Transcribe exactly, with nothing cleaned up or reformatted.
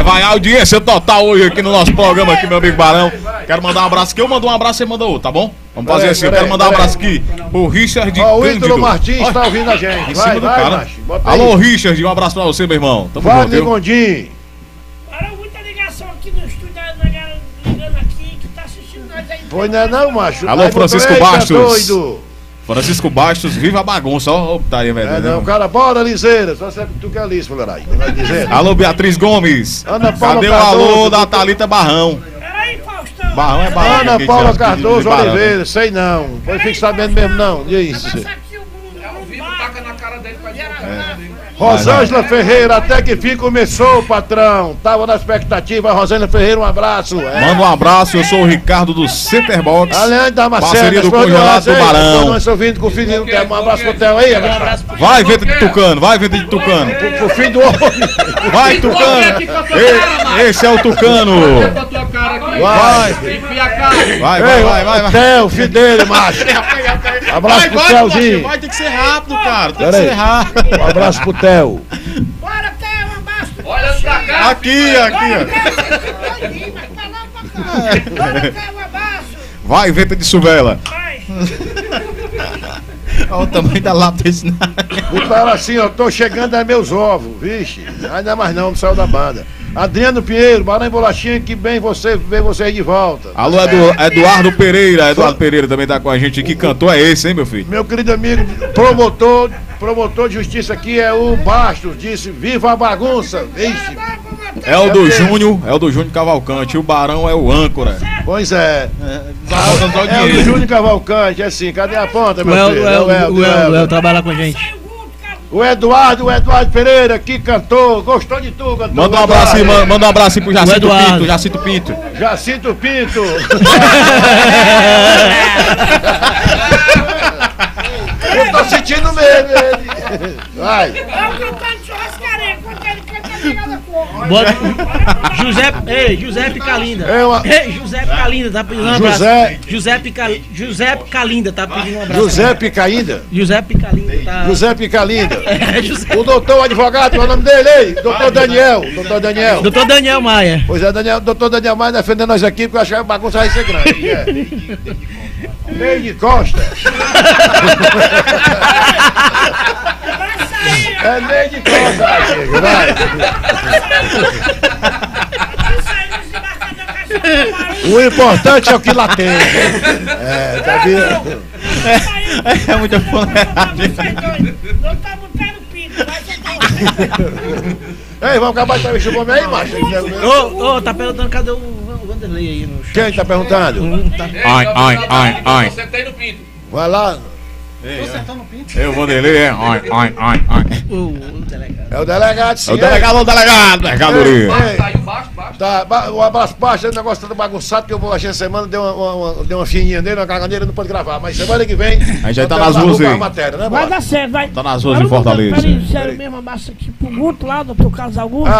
Vai, vai, audiência total hoje aqui no nosso programa, aqui, meu amigo Barão. Quero mandar um abraço aqui, eu mando um abraço e você manda outro, tá bom? Vamos fazer assim, eu quero mandar um abraço aqui pro Richard Ó, o Cândido. Ítalo Martins está ouvindo a gente. Em Vai, cima do vai, cara. macho. Bota aí. Alô, Richard, um abraço pra você, meu irmão. Tamo Vai, junto, viu? Gondim. Para muita ligação aqui no estúdio, a galera ligando aqui, que tá assistindo nós aí. Foi não é não, macho. Alô, Aí, Francisco botou, eita, Bastos. doido. Francisco Bastos, viva a bagunça, ó, ó, tá aí, velho. É não, cara, bora, Liseira. Só sempre tu que é liso, mulherada. Não vai dizer. Alô, Beatriz Gomes. Ana Paula Cadê o Cardoso, alô da doutor- Thalita Barrão? Peraí, Faustão. Barrão é Barrão. Ana que Paula chama de- Cardoso de Barão, né? Oliveira, sei não. Foi fique sabendo mesmo não. E isso. Passa aqui o mundo, taca na cara dele pra Rosângela Ferreira, até que fim começou, patrão. Tava na expectativa. Rosângela Ferreira, um abraço. É. Manda um abraço, eu sou o Ricardo do Centerbox. Além da Marcela, Parceria do Congelado do Barão. Nós ouvindo com o filho do Theo. Um abraço pro Theo aí, um abraço Vai, vento de Tucano, vai, vento de Tucano. pro, pro filho do homem. Vai, Tucano. E- Esse é o Tucano. Vai. Vai, vai, vai, vai. vai. Theo, filho dele, macho. Abraço pro Theozinho. Vai, tem que ser rápido, cara. Tem que Pera aí. ser rápido. Um abraço pro Theo. Bora, Theo, um abraço. Olha pra cá. Aqui, aqui, ó. Bora, Theo, um abraço. Vai, vento de Suvela. Vai. Olha o tamanho da lápide desse Botaram assim, ó, tô chegando a meus ovos, vixe. Ainda mais não, não saiu da banda. Adriano Pinheiro, Barão e Bolachinha, que bem você ver vocês de volta. Alô, Edu, Eduardo Pereira. Eduardo Pereira também tá com a gente aqui. Cantor é esse, hein, meu filho? Meu querido amigo, promotor, promotor de justiça aqui é o Bastos, disse, viva a bagunça, vixe. É o do Júnior, é o do Júnior Cavalcante. O Barão é o âncora. Pois é. Tá faltando só É o do dinheiro. Júnior Cavalcante, é assim, cadê a ponta, O meu El, filho? o É El, o El, o El, o El El. trabalha com a gente. Sai o Guto, cara. O Eduardo, o Eduardo Pereira, que cantou, gostou de tu, cantor. Manda um abraço aí, manda, manda um abraço aí pro Jacinto Eduardo. Pinto. Jacinto Pinto. Jacinto Pinto. Eu tô sentindo medo, ele. Vai. É o cantor de churrascaria, quando ele canta ligado a cor. Bota- José, ei, José Calinda. É uma- Ei, José Calinda tá pedindo um abraço. José- José Pica, José Calinda tá pedindo um abraço. José Picaída. José Picalinda tá. José Picalinda. É, José. O doutor advogado, qual é o nome dele aí? Doutor Daniel. Doutor Daniel. Doutor Daniel Maia. Pois é, Daniel, doutor Daniel mais defendendo nós aqui, porque eu acho que a bagunça vai ser grande. É. Meio de costa. É meio de costa, vai, chega, vai. O importante é o que lá tem. É, tá vendo? É muita fuleiragem. Não tá botando pinto, vai ser Ei, vamos acabar de entrevista com o homem aí, macho? Ô, ô, tá perguntando cadê o o Vanderlei aí no chat? Quem tá perguntando? Hum, tá. Ai, ai, ai, ai. Você tem no pinto. Vai lá. Eu vou dele, é. Ai, ai, ai, ai. O, o delegado. É o delegado, sim. É o delegado, o delegado, mercadoria. Ei, Saiu baixo, baixo. Tá, ba- um abraço baixo, o negócio tá bagunçado, que eu vou agir semana, deu uma, uma, uma- deu uma fininha nele, uma caganeira, não pode gravar. Mas semana que vem. A gente já tá nós nas temos ruas a aí. matéria, né, Vai bora? dar certo, vai. Tá nas ruas Agora em eu vou- Fortaleza. Peraí, sério mesmo, abraço aqui pro Guto lá, doutor Carlos Augusto.